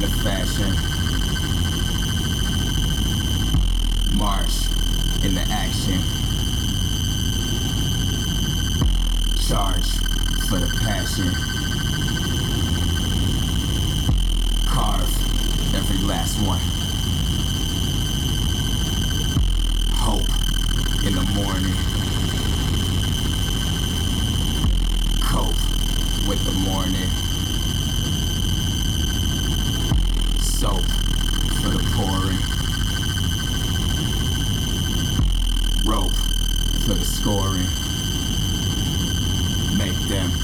into fashion. March into action. Charge for the passion. Carve every last one. Hope in the morning. Cope with the morning. Soap for the pouring. Rope for the scoring. Make them